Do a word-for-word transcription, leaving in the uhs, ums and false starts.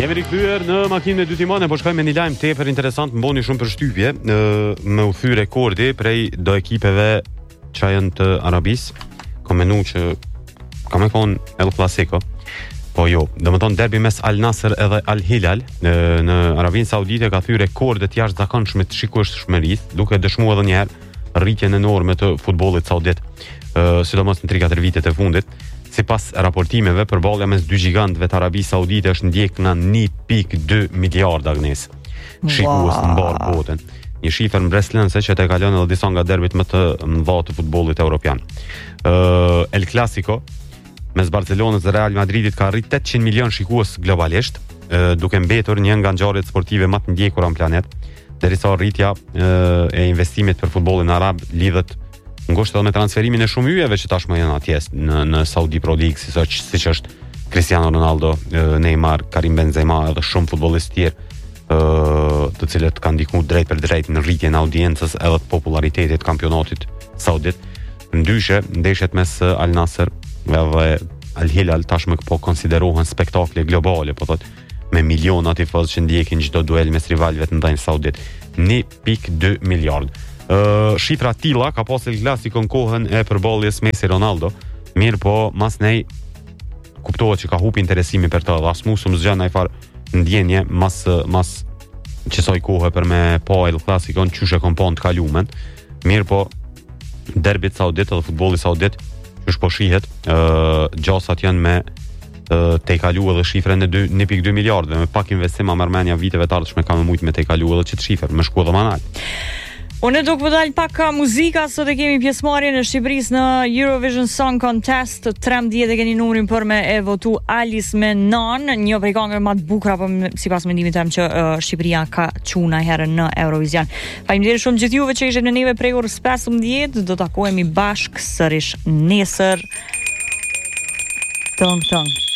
Jemi rikthyer në makinën e dy timone, po shkojmë me një lajm tepër interesant, mboni shumë përshtypje, me u thy rekordi prej do ekipeve që janë të Arabisë. Kam menuar që ka më kon El Clasico. Po jo, domethënë derbi mes Al Nassr edhe Al Hilal në, në Arabinë Saudite ka thyer rekorde të jashtëzakonshme të shikueshmërisë, duke dëshmuar edhe një herë rritjen enorme të futbollit saudit, uh, sidomos në tre katër vitet e fundit. Sipas raportimeve, përballja mes dy gjigantëve të Arabisë Saudite është ndjek në një pikë dy miliard agnes. Shikues në mbar botën. Një shifër mbreslënse që te kalon edhe disa nga derbit më të mëdha të futbollit evropian. Uh, El Clasico mes Barcelonës dhe Real Madridit ka arrit tetëqind milion shikues globalisht, uh, duke mbetur një nga ngjarjet sportive më të ndjekura në planet, derisa rritja uh, e investimit për futbollin arab lidhet ngushtë edhe me transferimin e shumë yjeve që tashmë janë atje në në Saudi Pro League, siç siç është Cristiano Ronaldo, Neymar, Karim Benzema edhe shumë futbollistë tjerë, të cilët kanë ndikuar drejt për drejt në rritjen e audiencës edhe të popularitetit të kampionatit saudit. Ndyshe, ndeshjet mes Al Nassr dhe Al Hilal tashmë po konsiderohen spektakle globale, po thotë, me miliona tifozë që ndjekin çdo duel mes rivalëve të ndaj saudit. një pikë dy miliard. Uh, shifra tilla ka pas El Clasico në kohën e përballjes Messi Ronaldo. Mirë po, mas nej kuptohet që ka hupi interesimi për të, dhe as mu së më zgjan ai far ndjenje mas mas qësoj kohë për me pa El Clasico në qyshe kompon të kalumen. Mirë po, derbit saudit edhe futbolli saudit qysh po shihet, uh, gjasat janë me uh, te kalu edhe shifrën e një pikë dy miliardëve, me pak investim Armenia viteve të ardhshme ka më mujt me te kalu edhe qëtë shifrë, me shku edhe manal. Unë do të dal pak ka muzika, sot e kemi pjesëmarrjen e Shqipërisë në Eurovision Song Contest. tretëmbëdhjetë e keni numrin për me e votu Alice me Nan, një prej këngëve më të bukura, po sipas mendimit tim që uh, Shqipëria ka çuna herën në Eurovision. Faleminderit shumë gjithë juve që ishit me neve prej orës pesëmbëdhjetë, do takohemi bashkë sërish nesër. Tong tong.